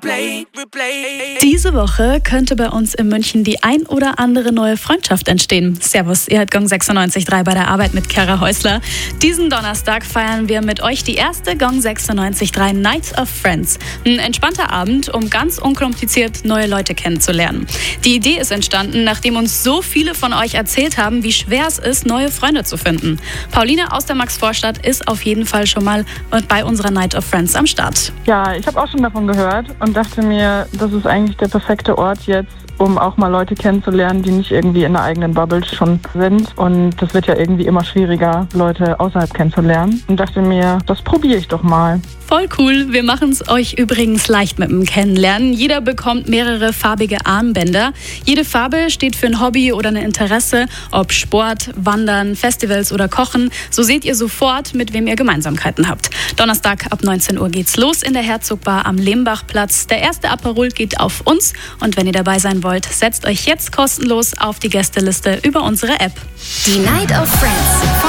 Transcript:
Diese Woche könnte bei uns in München die ein oder andere neue Freundschaft entstehen. Servus, ihr hört Gong 96.3 bei der Arbeit mit Kara Häusler. Diesen Donnerstag feiern wir mit euch die erste Gong 96.3 Night of Friends. Ein entspannter Abend, um ganz unkompliziert neue Leute kennenzulernen. Die Idee ist entstanden, nachdem uns so viele von euch erzählt haben, wie schwer es ist, neue Freunde zu finden. Pauline aus der Maxvorstadt ist auf jeden Fall schon mal bei unserer Night of Friends am Start. Ja, ich habe auch schon davon gehört und dachte mir, das ist eigentlich der perfekte Ort jetzt, um auch mal Leute kennenzulernen, die nicht irgendwie in der eigenen Bubble schon sind. Und das wird ja irgendwie immer schwieriger, Leute außerhalb kennenzulernen. Und dachte mir, das probiere ich doch mal. Voll cool. Wir machen es euch übrigens leicht mit dem Kennenlernen. Jeder bekommt mehrere farbige Armbänder. Jede Farbe steht für ein Hobby oder ein Interesse, ob Sport, Wandern, Festivals oder Kochen. So seht ihr sofort, mit wem ihr Gemeinsamkeiten habt. Donnerstag ab 19 Uhr geht's los in der Herzogbar am Lehmbachplatz. Der erste Aperol geht auf uns. Und wenn ihr dabei sein wollt, setzt euch jetzt kostenlos auf die Gästeliste über unsere App. Die Night of Friends.